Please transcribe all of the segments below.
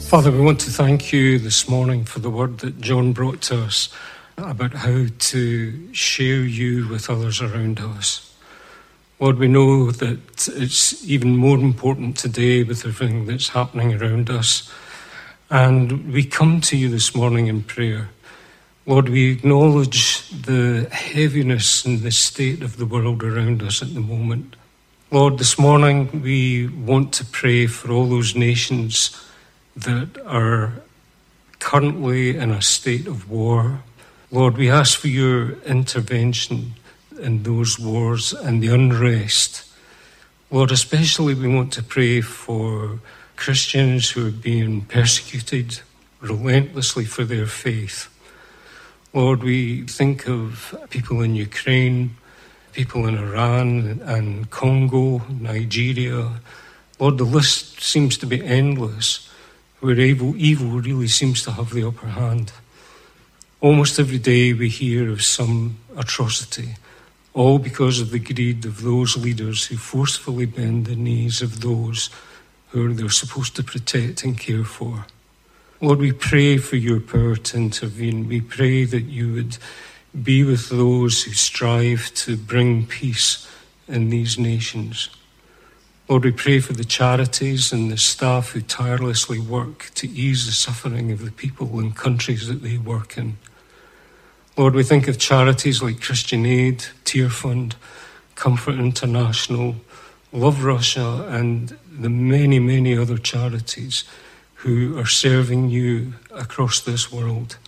Father, we want to thank you this morning for the word that John brought to us about how to share you with others around us. Lord, we know that it's even more important today with everything that's happening around us. And we come to you this morning in prayer. Lord, we acknowledge the heaviness and the state of the world around us at the moment. Lord, this morning we want to pray for all those nations that are currently in a state of war. Lord, we ask for your intervention in those wars and the unrest. Lord, especially we want to pray for Christians who are being persecuted relentlessly for their faith. Lord, we think of people in Ukraine, people in Iran and Congo, Nigeria. Lord, the list seems to be endless, where evil really seems to have the upper hand. Almost every day we hear of some atrocity, all because of the greed of those leaders who forcefully bend the knees of those who they're supposed to protect and care for. Lord, we pray for your power to intervene. We pray that you would be with those who strive to bring peace in these nations. Lord, we pray for the charities and the staff who tirelessly work to ease the suffering of the people and countries that they work in. Lord, we think of charities like Christian Aid, Tear Fund, Comfort International, Love Russia, and the many, many other charities who are serving you across this world.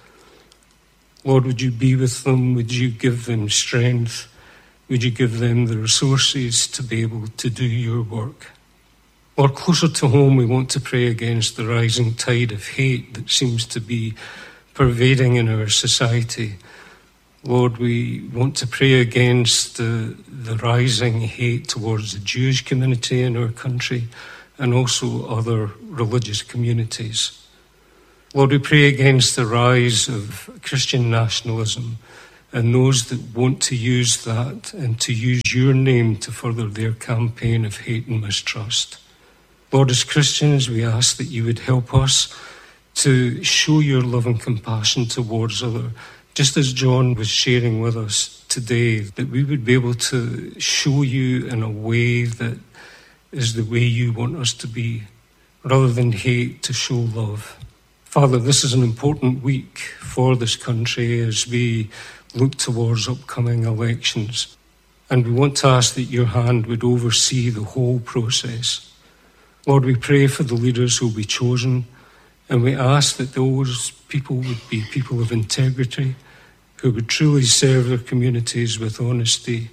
Lord, would you be with them? Would you give them strength? Would you give them the resources to be able to do your work? Lord, closer to home, we want to pray against the rising tide of hate that seems to be pervading in our society. Lord, we want to pray against the rising hate towards the Jewish community in our country and also other religious communities. Lord, we pray against the rise of Christian nationalism and those that want to use that and to use your name to further their campaign of hate and mistrust. Lord, as Christians, we ask that you would help us to show your love and compassion towards others, just as John was sharing with us today, that we would be able to show you in a way that is the way you want us to be, rather than hate, to show love. Father, this is an important week for this country as we look towards upcoming elections. And we want to ask that your hand would oversee the whole process. Lord, we pray for the leaders who will be chosen, and we ask that those people would be people of integrity, who would truly serve their communities with honesty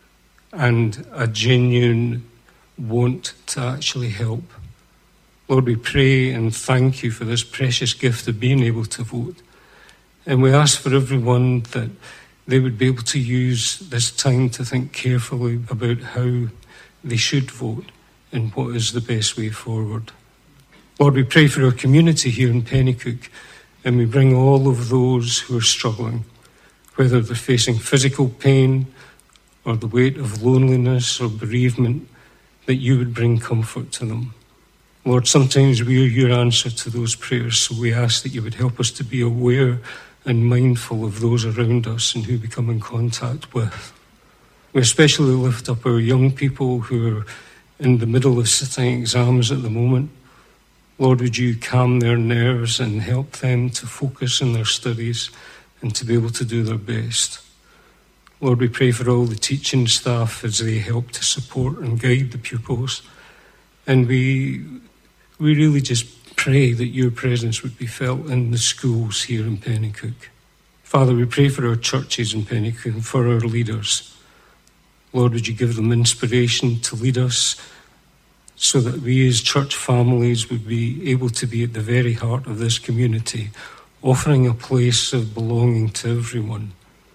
and a genuine want to actually help. Lord, we pray and thank you for this precious gift of being able to vote. And we ask for everyone that they would be able to use this time to think carefully about how they should vote and what is the best way forward. Lord, we pray for our community here in Penicuik, and we bring all of those who are struggling, whether they're facing physical pain or the weight of loneliness or bereavement, that you would bring comfort to them. Lord, sometimes we are your answer to those prayers, so we ask that you would help us to be aware and mindful of those around us and who we come in contact with. We especially lift up our young people who are in the middle of sitting exams at the moment. Lord, would you calm their nerves and help them to focus on their studies and to be able to do their best. Lord, we pray for all the teaching staff as they help to support and guide the pupils. And we really just pray that your presence would be felt in the schools here in Penicuik. Father, we pray for our churches in Penicuik and for our leaders. Lord, would you give them inspiration to lead us so that we as church families would be able to be at the very heart of this community, offering a place of belonging to everyone.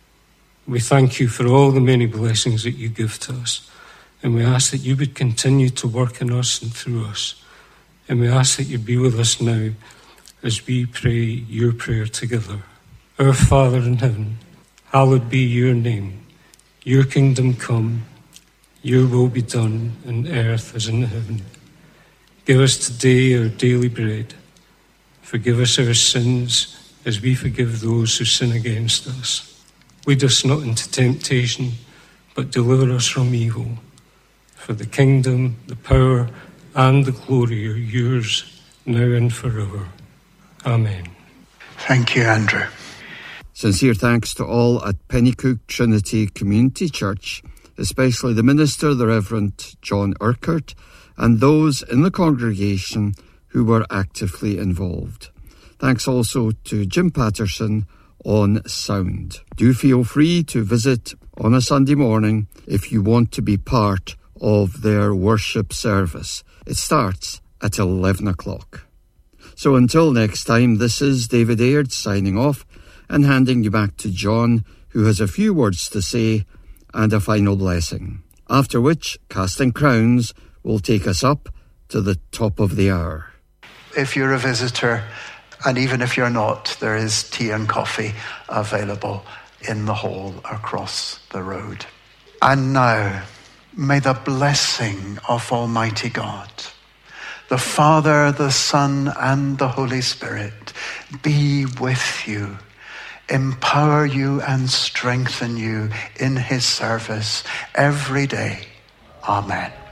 We thank you for all the many blessings that you give to us. And we ask that you would continue to work in us and through us. And we ask that you be with us now as we pray your prayer together. Our Father in heaven, hallowed be your name. Your kingdom come, your will be done in earth as in heaven. Give us today our daily bread, Forgive us our sins as we forgive those who sin against us. Lead us not into temptation, but deliver us from evil. For the kingdom, the power, and the glory are yours, now and forever. Amen. Thank you, Andrew. Sincere thanks to all at Pennycook Trinity Community Church, especially the minister, the Reverend John Urquhart, and those in the congregation who were actively involved. Thanks also to Jim Patterson on sound. Do feel free to visit on a Sunday morning if you want to be part of their worship service. It starts at 11 o'clock. So until next time, this is David Aird signing off and handing you back to John, who has a few words to say and a final blessing. After which, Casting Crowns will take us up to the top of the hour. If you're a visitor, and even if you're not, there is tea and coffee available in the hall across the road. And now, may the blessing of Almighty God, the Father, the Son, and the Holy Spirit be with you, empower you and strengthen you in his service every day. Amen.